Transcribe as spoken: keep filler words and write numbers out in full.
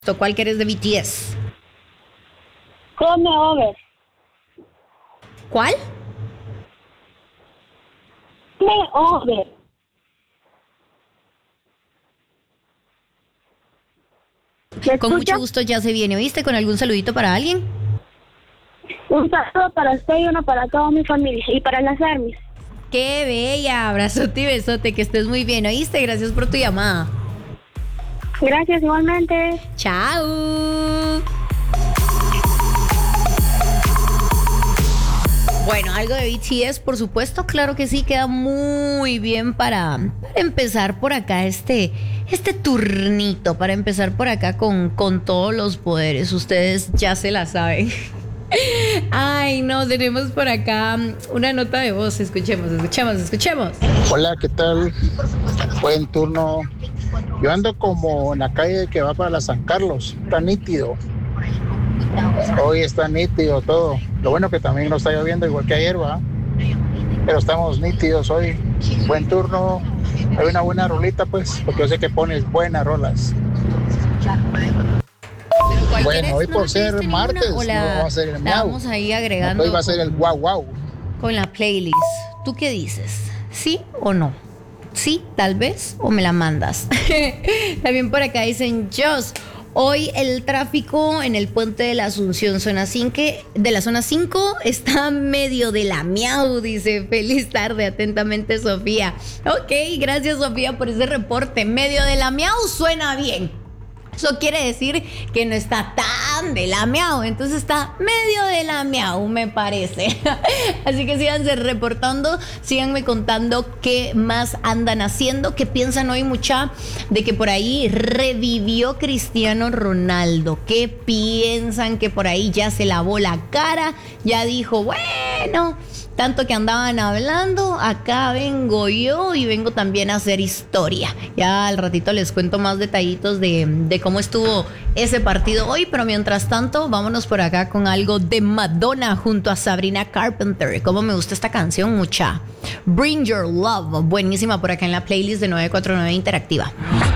¿Cuál quieres de B T S? Come Over. ¿Cuál? Come Over. ¿Me Con mucho escucha? gusto ya se viene, ¿oíste? ¿Con algún saludito para alguien? Un saludo para usted y uno para toda mi familia y para las armies. ¡Qué bella! Abrazote y besote, que estés muy bien, ¿oíste? Gracias por tu llamada. Gracias igualmente. ¡Chao! Bueno, algo de B T S, por supuesto, claro que sí, queda muy bien para, para empezar por acá este, este turnito, para empezar por acá con, con todos los poderes. Ustedes ya se la saben. Ay, no, tenemos por acá una nota de voz. Escuchemos, escuchemos, escuchemos. Hola, ¿qué tal? Buen turno. Yo ando como en la calle que va para la San Carlos. Está nítido. Hoy está nítido todo. Lo bueno que también no está lloviendo igual que ayer, ¿va? Pero estamos nítidos hoy. Buen turno. Hay una buena rolita, pues, porque yo sé que pones buenas rolas. Bueno, hoy por ser martes, no va a ser el miau. Vamos ahí agregando. Hoy va a ser el guau guau. Con la playlist. ¿Tú qué dices? ¿Sí o no? Sí, tal vez, o me la mandas. También por acá dicen, Jos, hoy el tráfico en el puente de la Asunción, zona cinco, de la zona cinco, está medio de la miau, dice. Feliz tarde, atentamente, Sofía. Ok, gracias, Sofía, por ese reporte. Medio de la miau suena bien. Eso quiere decir que no está tan de la miau, entonces está medio de la miau, me parece. Así que síganse reportando, síganme contando qué más andan haciendo, qué piensan hoy, mucha, de que por ahí revivió Cristiano Ronaldo, qué piensan que por ahí ya se lavó la cara, ya dijo, bueno, tanto que andaban hablando, acá vengo yo y vengo también a hacer historia. Ya al ratito les cuento más detallitos de, de cómo estuvo ese partido hoy, pero mientras tanto, vámonos por acá con algo de Madonna junto a Sabrina Carpenter. Cómo me gusta esta canción, mucha. Bring Your Love, buenísima por acá en la playlist de nueve cuatro nueve Interactiva.